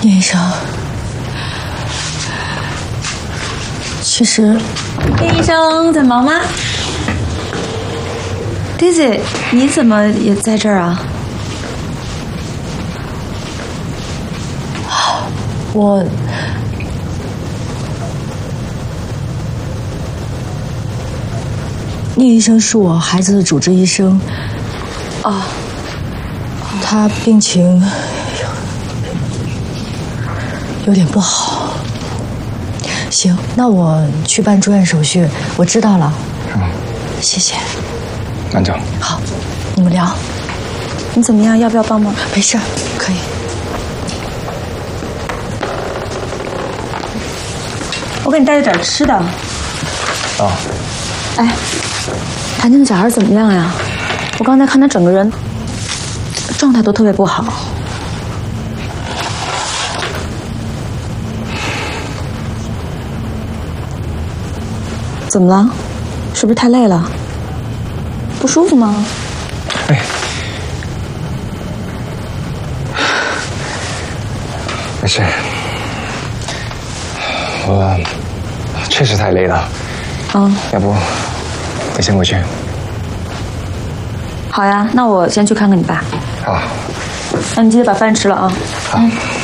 聂医生，其实， 聂医生在忙吗 ？Daisy， 你怎么也在这儿啊？ 聂医生是我孩子的主治医生。 哦， 他病情有点不好。行，那我去办住院手续，我知道了。谢谢。 安整。 好，你们聊。 你怎么样？要不要帮忙？ 没事，可以。 我给你带了点吃的。 啊。 哎，谭静的小孩怎么样呀？我刚才看他整个人状态都特别不好。怎么了？是不是太累了？不舒服吗？ 哎，没事，我确实太累了。要不你先回去。 好呀，那我先去看看你爸。 好。 那你记得把饭吃了啊。 好。